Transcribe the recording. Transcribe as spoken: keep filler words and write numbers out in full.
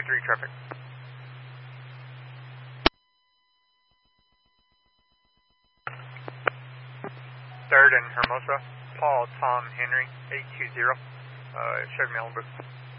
three traffic. Third and Hermosa, Paul Tom Henry, eight two zero, uh, Chevy Malibu.